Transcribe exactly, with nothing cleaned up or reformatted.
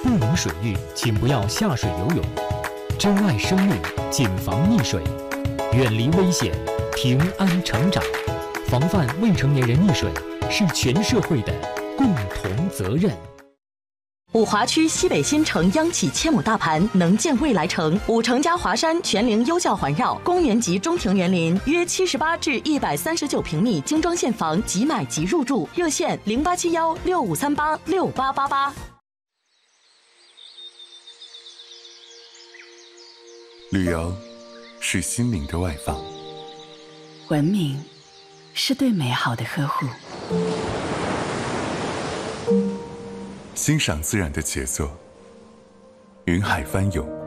不明水域，请不要下水游泳。珍爱生命，谨防溺水，远离危险，平安成长。防范未成年人溺水是全社会的共同责任。 五华区西北新城央企千亩大盘，能建未来城。五城加华山全龄优教环绕，公园级中庭园林，约七十八至一百三十九平米精装现房，即买即入住。热线零八七幺六五三八六八八八。 旅游是心灵的外放， 文明是对美好的呵护， 欣赏自然的杰作，云海翻涌，